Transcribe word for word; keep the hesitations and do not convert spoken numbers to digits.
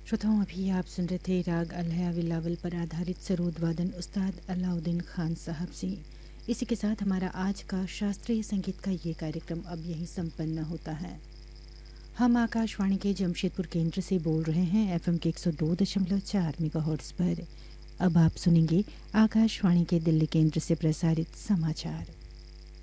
श्रोताओं, अभी आप सुन रहे थे राग अलहया बिलावल पर आधारित सरोद वादन उस्ताद अलाउद्दीन खान साहब से। इसी के साथ हमारा आज का शास्त्रीय संगीत का ये कार्यक्रम अब यहीं संपन्न होता है। हम आकाशवाणी के जमशेदपुर केंद्र से बोल रहे हैं एफएम के एक सौ दो दशमलव चार मेगाहर्ट्ज़ पर। अब आप सुनेंगे आकाशवाणी के दिल्ली केंद्र से प्रसारित समाचार।